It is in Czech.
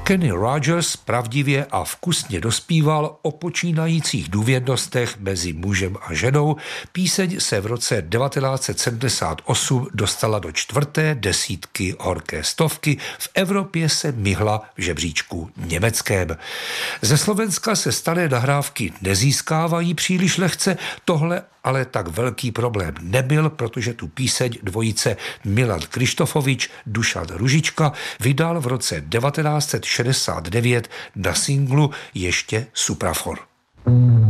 Kenny Rogers pravdivě a vkusně dospíval o počínajících důvěrnostech mezi mužem a ženou. Píseň se v roce 1978 dostala do 4. desítky horké stovky, v Evropě se myhla v žebříčku německém. Ze Slovenska se staré nahrávky nezískávají příliš lehce, tohle ale tak velký problém nebyl, protože tu píseň dvojice Milan Kryštofovič, Dušan Ružička vydal v roce 1969 na singlu Ještě Suprafor.